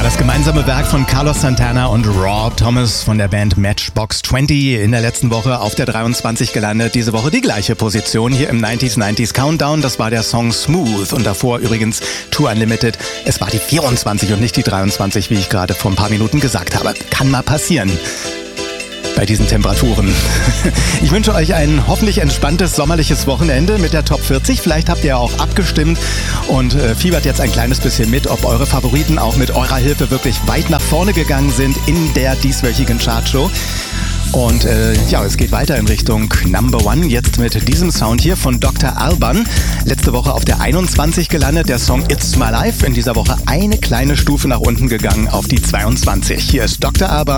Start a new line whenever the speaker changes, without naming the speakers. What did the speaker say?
Das gemeinsame Werk von Carlos Santana und Rob Thomas von der Band Matchbox 20 in der letzten Woche auf der 23 gelandet. Diese Woche die gleiche Position hier im 90s Countdown. Das war der Song Smooth und davor übrigens Tour Unlimited. Es war die 24 und nicht die 23, wie ich gerade vor ein paar Minuten gesagt habe. Kann mal passieren bei diesen Temperaturen. Ich wünsche euch ein hoffentlich entspanntes sommerliches Wochenende mit der Top 40. Vielleicht habt ihr auch abgestimmt und fiebert jetzt ein kleines bisschen mit, ob eure Favoriten auch mit eurer Hilfe wirklich weit nach vorne gegangen sind in der dieswöchigen Chartshow. Und es geht weiter in Richtung Number One, jetzt mit diesem Sound hier von Dr. Alban. Letzte Woche auf der 21 gelandet, der Song It's My Life. In dieser Woche eine kleine Stufe nach unten gegangen auf die 22. Hier ist Dr. Alban.